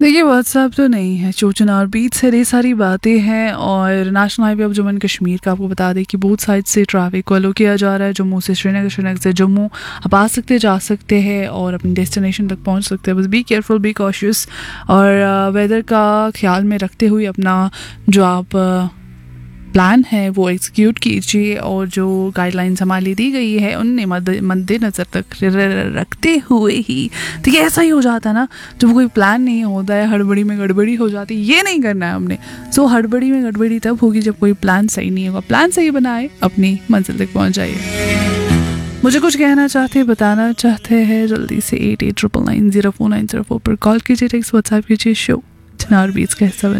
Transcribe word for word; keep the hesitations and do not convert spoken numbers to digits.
देखिए व्हाट्सएप तो नहीं है, चोचनार बीच से ये सारी बातें हैं। और national highway of Jammu and Kashmir का आपको बता दें कि बहुत साइड से ट्रैफिक को अलो किया जा रहा है। जम्मू से श्रीनगर, श्रीनगर से जम्मू आप आ सकते जा सकते हैं और अपनी डेस्टिनेशन तक पहुंच सकते हैं। बस बी केयरफुल, बी कॉशियस और वेदर का ख्याल में रखते हुए अपना जो आप प्लान है वो एग्जीक्यूट कीजिए और जो गाइडलाइंस हमारे लिए दी गई है उन्हें मद्देनज़र तक रखते हुए ही। तो ये ऐसा ही हो जाता है ना, जब कोई प्लान नहीं होता है हड़बड़ी में गड़बड़ी हो जाती है। ये नहीं करना है हमने। सो हड़बड़ी में गड़बड़ी तब होगी जब कोई प्लान सही नहीं होगा। प्लान सही बनाए, अपनी मंजिल तक पहुँच जाइए। मुझे कुछ कहना चाहते हैं, बताना चाहते हैं, जल्दी से eight eight triple nine zero four nine zero four पर कॉल कीजिए, टेक्स्ट व्हाट्सएप कीजिए। शो चनार बीच का हिस्सा बने।